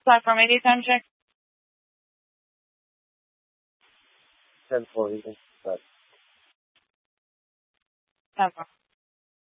platform ID time check? 10-4 even. But 10-4.